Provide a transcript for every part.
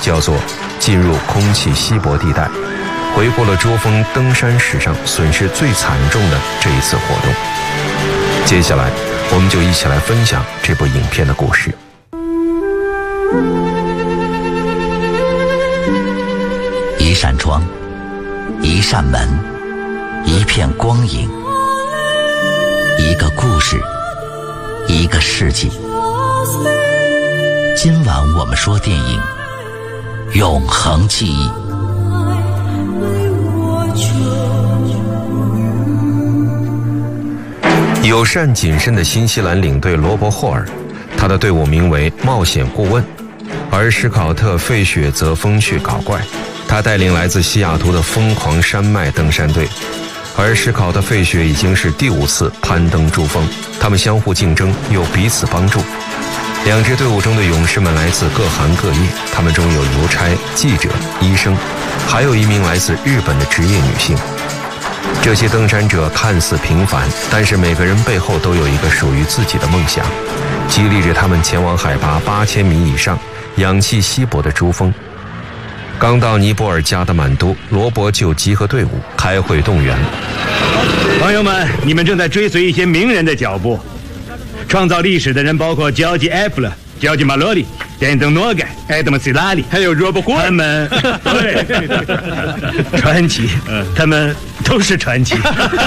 叫做进入空气稀薄地带，回顾了珠峰登山史上损失最惨重的这一次活动。接下来我们就一起来分享这部影片的故事。 一扇窗，一扇门，一片光影，一个故事，一个世纪。今晚我们说电影《永恒记忆》。 友善谨慎的新西兰领队罗伯·霍尔，他的队伍名为冒险顾问，而史考特·费雪则风趣搞怪，他带领来自西雅图的疯狂山脉登山队。而史考特·费雪已经是第5次攀登珠峰，他们相互竞争又彼此帮助。两支队伍中的勇士们来自各行各业，他们中有邮差、记者、医生，还有一名来自日本的职业女性。这些登山者看似平凡，但是每个人背后都有一个属于自己的梦想，激励着他们前往海拔8000米以上、氧气稀薄的珠峰。刚到尼泊尔加德满都，罗伯就集合队伍开会动员。 朋友们，你们正在追随一些名人的脚步，创造历史的人包括乔吉·埃弗勒、乔吉·马洛里、电登诺盖、埃德蒙·希拉里，还有罗伯·霍尔。他们对传奇，他们都是传奇。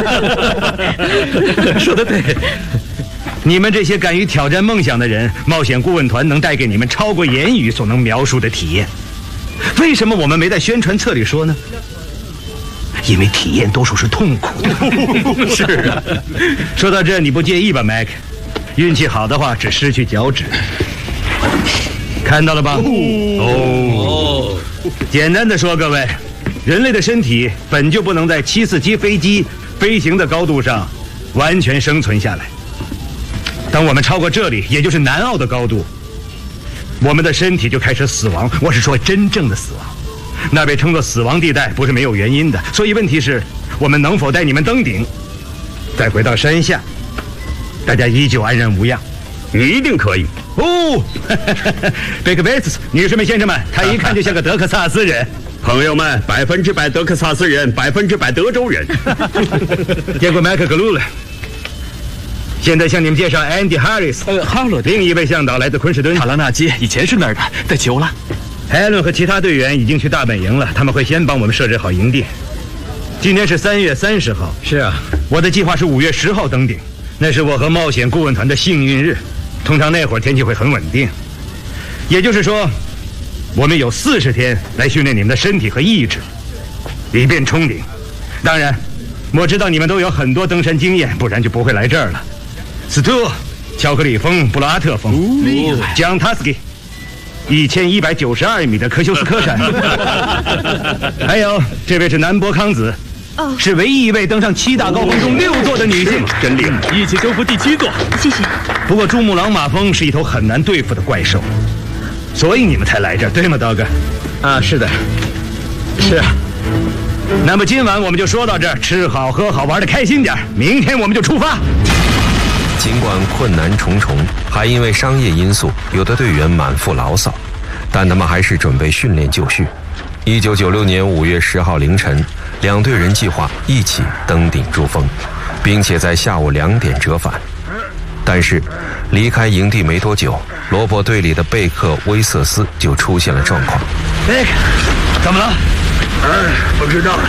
说得对。你们这些敢于挑战梦想的人，冒险顾问团能带给你们超过言语所能描述的体验。为什么我们没在宣传册里说呢？因为体验多数是痛苦的。是啊。说到这，你不介意吧，麦克？运气好的话，只失去脚趾。看到了吧？哦。简单的说，各位，人类的身体本就不能在747飞机飞行的高度上完全生存下来。当我们超过这里，也就是南澳的高度，我们的身体就开始死亡，我是说真正的死亡。那被称作死亡地带不是没有原因的，所以问题是我们能否带你们登顶，再回到山下，大家依旧安然无恙。 你一定可以哦。贝克贝斯，女士们先生们，他一看就像个德克萨斯人。 朋友们，100%德克萨斯人，100%德州人。 见过麦克格鲁了。现在向你们介绍 Andy Harris， 哈罗， 另一位向导来自昆士敦。 塔拉纳街以前是那儿的，但久了。 艾伦和其他队员已经去大本营了，他们会先帮我们设置好营地。今天是3月30号。 是啊， 我的计划是5月10号登顶，那是我和冒险顾问团的幸运日。通常那会儿天气会很稳定，也就是说，我们有40天来训练你们的身体和意志，以便冲顶。当然，我知道你们都有很多登山经验，不然就不会来这儿了。斯图、巧克力峰、布拉特峰、江塔斯基。1192米的科修斯科山，还有这位是南博康子，是唯一一位登上7大高峰中6座的女性， 真厉害！ 一起征服第7座， 谢谢。 不过珠穆朗玛峰是一头很难对付的怪兽，所以你们才来这儿，对吗，刀哥？ 啊，是的，是啊。 那么今晚我们就说到这儿，吃好喝好玩的开心点，明天我们就出发。 尽管困难重重，还因为商业因素，有的队员满腹牢骚，但他们还是准备训练就绪。1996年5月10号凌晨，两队人计划一起登顶珠峰，并且在下午2点折返。但是离开营地没多久，罗伯队里的贝克·威瑟斯就出现了状况。 贝克，怎么了？ 不知道。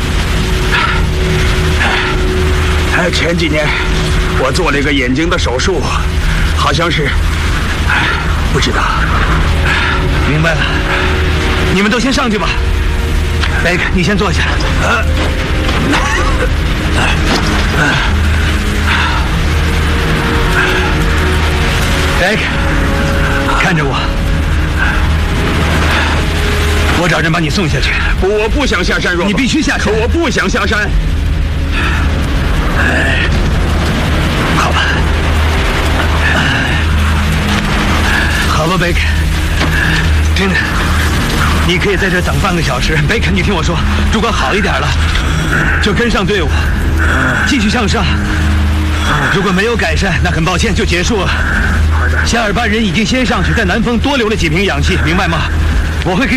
前几年我做了一个眼睛的手术，好像是，不知道。 明白了，你们都先上去吧。贝克，你先坐下。贝克，看着我，我找人把你送下去。 我不想下山， 你必须下山。 可我不想下山。 好吧，好吧，贝克，真的，你可以在这等半个小时。贝克，你听我说，如果好一点了，就跟上队伍，继续向上。如果没有改善，那很抱歉，就结束了。夏尔巴人已经先上去，在南峰多留了几瓶氧气，明白吗？我会给